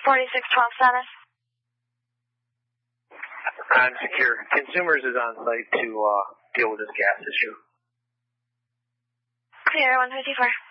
4612 status. I'm secure. Consumers is on site to deal with this gas issue. Clear, 154.